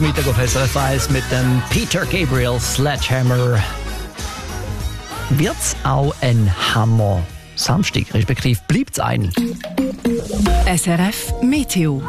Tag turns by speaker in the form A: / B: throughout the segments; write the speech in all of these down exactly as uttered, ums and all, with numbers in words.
A: Mittag auf S R F eins mit dem Peter Gabriel Sledgehammer. Wird's auch ein Hammer Samstag, respektive bleibt's ein?
B: S R F Meteo.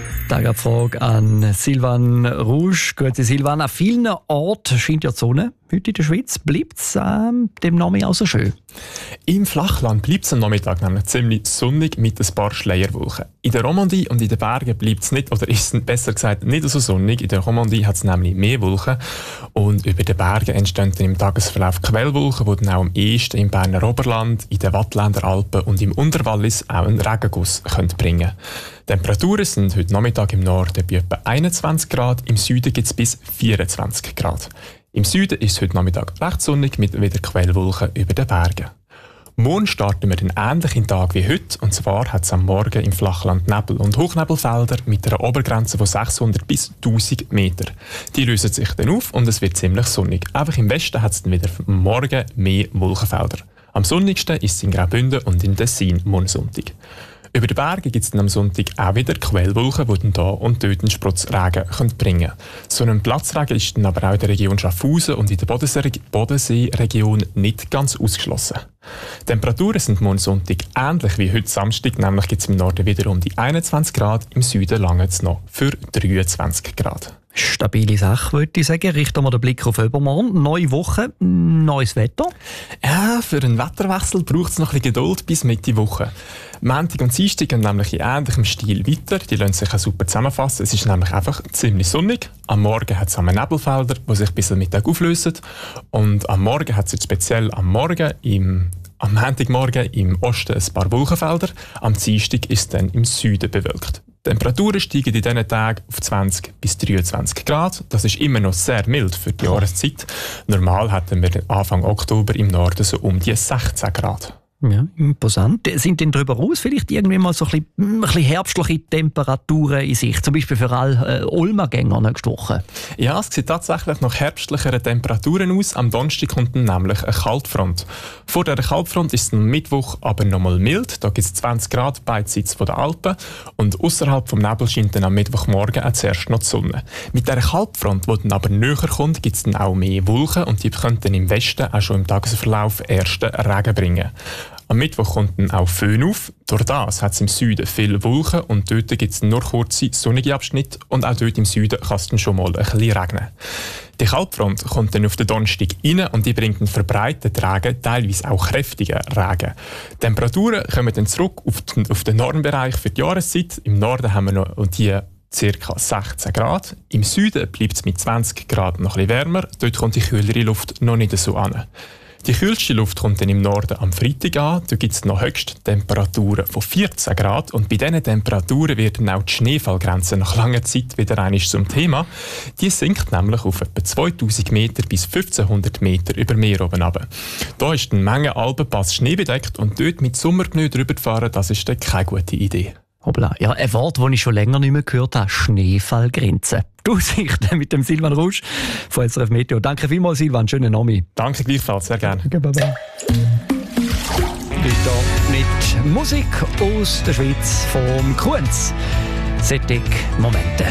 A: Frage an Silvan Rouge. Grüezi Silvan. An vielen Orten scheint ja die Sonne. Heute in der Schweiz bleibt es ähm, dem Namen auch so schön.
C: Im Flachland bleibt es am Nachmittag nämlich ziemlich sonnig mit ein paar Schleierwolken. In der Romandie und in den Bergen bleibt es nicht, oder ist es besser gesagt nicht so sonnig. In der Romandie hat es nämlich mehr Wolken. Und über den Bergen entstehen dann im Tagesverlauf Quellwolken, die dann auch am ehesten im Berner Oberland, in den Wattländer Alpen und im Unterwallis auch einen Regenguss können bringen. Die Temperaturen sind heute Nachmittag im Norden bei etwa einundzwanzig Grad, im Süden gibt es bis vierundzwanzig Grad. Im Süden ist es heute Nachmittag recht sonnig mit wieder Quellwolken über den Bergen. Morgen starten wir den ähnlichen Tag wie heute, und zwar hat es am Morgen im Flachland Nebel- und Hochnebelfelder mit einer Obergrenze von sechshundert bis tausend Meter. Die lösen sich dann auf und es wird ziemlich sonnig. Einfach im Westen hat es dann wieder am Morgen mehr Wolkenfelder. Am sonnigsten ist es in Graubünden und in Tessin morgen Sonntag. Über den Bergen gibt es dann am Sonntag auch wieder Quellwolken, die dann hier und dort einen Sprotzregen bringen können. So ein Platzregen ist dann aber auch in der Region Schaffhausen und in der Bodenseeregion nicht ganz ausgeschlossen. Die Temperaturen sind morgen Sonntag ähnlich wie heute Samstag, nämlich gibt es im Norden wieder um die einundzwanzig Grad, im Süden lange es noch für dreiundzwanzig Grad.
A: Stabile Sache, würde ich sagen. Richten wir den Blick auf übermorgen. Neue Woche, neues Wetter.
C: Ja, für einen Wetterwechsel braucht es noch ein bisschen Geduld bis Mitte Woche. Montag und Dienstag gehen nämlich in ähnlichem Stil weiter. Die lassen sich auch super zusammenfassen. Es ist nämlich einfach ziemlich sonnig. Am Morgen hat es Nebelfelder, die sich bis am Mittag auflösen. Und am Morgen hat es jetzt speziell am Morgen im Am Montagmorgen im Osten ein paar Wolkenfelder, am Dienstag ist es dann im Süden bewölkt. Die Temperaturen steigen in diesen Tagen auf zwanzig bis dreiundzwanzig Grad. Das ist immer noch sehr mild für die Jahreszeit. Normal hatten wir Anfang Oktober im Norden so um die sechzehn Grad.
A: Ja, imposant. Sind denn darüber raus vielleicht irgendwie mal so ein bisschen, ein bisschen herbstliche Temperaturen in sich? Zum Beispiel für alle äh, Olmagänger nächste Woche.
C: Ja, es sieht tatsächlich nach herbstlicheren Temperaturen aus. Am Donnerstag kommt dann nämlich eine Kaltfront. Vor der Kaltfront ist es am Mittwoch aber nochmal mild. Da gibt es zwanzig Grad beidseits der Alpen. Und außerhalb vom Nebel scheint dann am Mittwochmorgen auch zuerst noch die Sonne. Mit dieser Kaltfront, die dann aber näher kommt, gibt es dann auch mehr Wolken. Und die könnten im Westen auch schon im Tagesverlauf ersten Regen bringen. Am Mittwoch kommt dann auch Föhn auf. Durch das hat es im Süden viele Wolken und dort gibt es nur kurze sonnige Abschnitte und auch dort im Süden kann es dann schon mal ein bisschen regnen. Die Kaltfront kommt dann auf den Donnerstag rein und die bringt einen verbreiteten Regen, teilweise auch kräftigen Regen. Die Temperaturen kommen dann zurück auf den, auf den Normbereich für die Jahreszeit. Im Norden haben wir noch die ca. sechzehn Grad. Im Süden bleibt es mit zwanzig Grad noch ein bisschen wärmer. Dort kommt die kühlere Luft noch nicht so an. Die kühlste Luft kommt dann im Norden am Freitag an. Da gibt es noch Höchsttemperaturen von vierzehn Grad. Und bei diesen Temperaturen wird dann auch die Schneefallgrenze nach langer Zeit wieder einmal zum Thema. Die sinkt nämlich auf etwa zweitausend Meter bis fünfzehnhundert Meter über Meer oben runter. Da ist eine Menge Alpenpass schneebedeckt und dort mit Sommerpneu drüber fahren, das ist dann keine gute Idee.
A: Hoppla. Ja, ein Wort, das ich schon länger nicht mehr gehört habe: Schneefallgrenze. Die Aussichten mit dem Silvan Rouge von S R F Meteo. Danke vielmals, Silvan. Schönen Nami.
C: Danke gleichfalls, sehr gerne.
A: Okay, bye bye. Weiter mit Musik aus der Schweiz vom Kunz. Sättig Momente.